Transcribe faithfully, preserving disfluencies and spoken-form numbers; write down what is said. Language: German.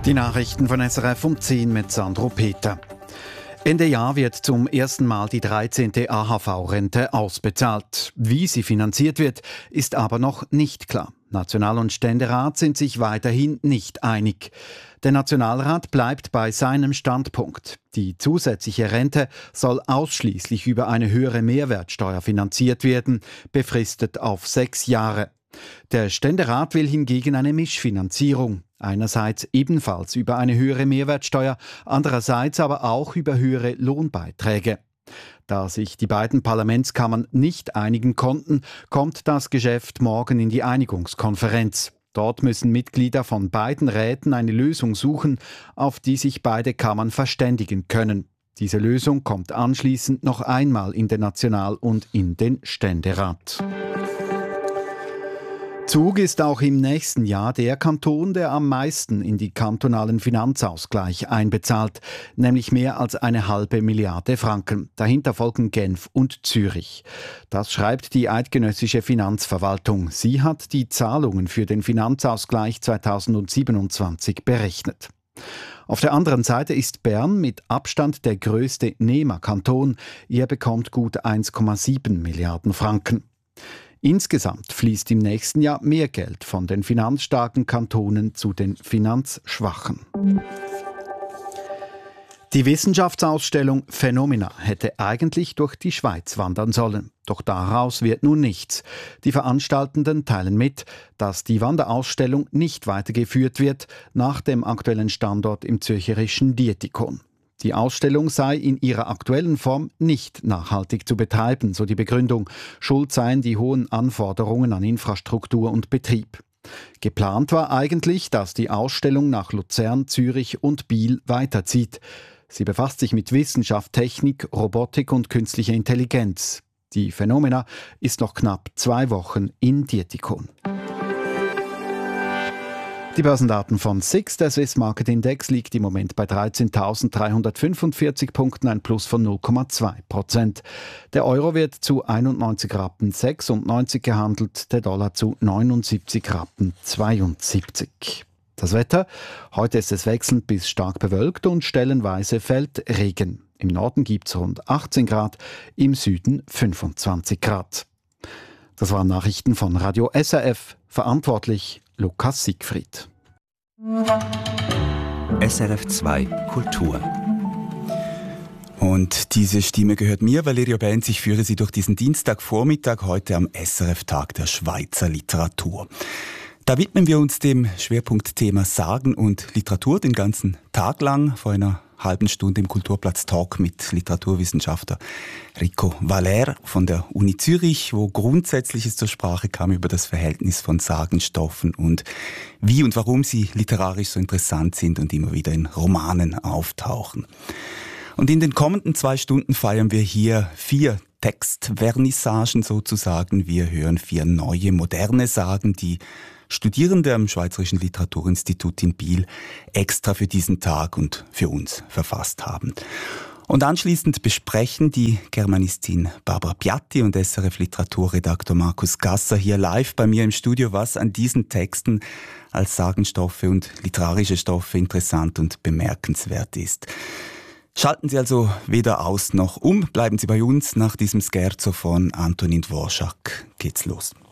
Die Nachrichten von S R F um zehn mit Sandro Peter. Ende Jahr wird zum ersten Mal die dreizehnte A H V-Rente ausbezahlt. Wie sie finanziert wird, ist aber noch nicht klar. National- und Ständerat sind sich weiterhin nicht einig. Der Nationalrat bleibt bei seinem Standpunkt. Die zusätzliche Rente soll ausschließlich über eine höhere Mehrwertsteuer finanziert werden, befristet auf sechs Jahre. Der Ständerat will hingegen eine Mischfinanzierung. Einerseits ebenfalls über eine höhere Mehrwertsteuer, andererseits aber auch über höhere Lohnbeiträge. Da sich die beiden Parlamentskammern nicht einigen konnten, kommt das Geschäft morgen in die Einigungskonferenz. Dort müssen Mitglieder von beiden Räten eine Lösung suchen, auf die sich beide Kammern verständigen können. Diese Lösung kommt anschließend noch einmal in den National- und in den Ständerat. Zug ist auch im nächsten Jahr der Kanton, der am meisten in die kantonalen Finanzausgleich einbezahlt, nämlich mehr als eine halbe Milliarde Franken. Dahinter folgen Genf und Zürich. Das schreibt die eidgenössische Finanzverwaltung. Sie hat die Zahlungen für den Finanzausgleich zweitausendsiebenundzwanzig berechnet. Auf der anderen Seite ist Bern mit Abstand der größte Nehmerkanton. Er bekommt gut eins Komma sieben Milliarden Franken. Insgesamt fließt im nächsten Jahr mehr Geld von den finanzstarken Kantonen zu den finanzschwachen. Die Wissenschaftsausstellung Phenomena hätte eigentlich durch die Schweiz wandern sollen. Doch daraus wird nun nichts. Die Veranstaltenden teilen mit, dass die Wanderausstellung nicht weitergeführt wird nach dem aktuellen Standort im zürcherischen Dietikon. Die Ausstellung sei in ihrer aktuellen Form nicht nachhaltig zu betreiben, so die Begründung. Schuld seien die hohen Anforderungen an Infrastruktur und Betrieb. Geplant war eigentlich, dass die Ausstellung nach Luzern, Zürich und Biel weiterzieht. Sie befasst sich mit Wissenschaft, Technik, Robotik und künstlicher Intelligenz. Die Phenomena ist noch knapp zwei Wochen in Dietikon. Die Börsendaten von S I X, der Swiss Market Index, liegt im Moment bei dreizehntausenddreihundertfünfundvierzig Punkten, ein Plus von null Komma zwei Prozent. Der Euro wird zu einundneunzig Rappen sechsundneunzig gehandelt, der Dollar zu neunundsiebzig Rappen zweiundsiebzig. Das Wetter: Heute ist es wechselnd bis stark bewölkt und stellenweise fällt Regen. Im Norden gibt es rund achtzehn Grad, im Süden fünfundzwanzig Grad. Das waren Nachrichten von Radio S R F. Verantwortlich Lukas Siegfried. S R F zwei Kultur. Und diese Stimme gehört mir, Valerio Benz. Ich führe Sie durch diesen Dienstagvormittag heute am S R F-Tag der Schweizer Literatur. Da widmen wir uns dem Schwerpunktthema Sagen und Literatur den ganzen Tag lang. Vor einer halben Stunde im Kulturplatz Talk mit Literaturwissenschaftler Rico Valère von der Uni Zürich, wo Grundsätzliches zur Sprache kam über das Verhältnis von Sagenstoffen und wie und warum sie literarisch so interessant sind und immer wieder in Romanen auftauchen. Und in den kommenden zwei Stunden feiern wir hier vier Textvernissagen sozusagen. Wir hören vier neue, moderne Sagen, die Studierende am Schweizerischen Literaturinstitut in Biel extra für diesen Tag und für uns verfasst haben. Und anschließend besprechen die Germanistin Barbara Piatti und S R F-Literaturredaktor Markus Gasser hier live bei mir im Studio, was an diesen Texten als Sagenstoffe und literarische Stoffe interessant und bemerkenswert ist. Schalten Sie also weder aus noch um, bleiben Sie bei uns. Nach diesem Scherzo von Antonin Dvorak geht's los.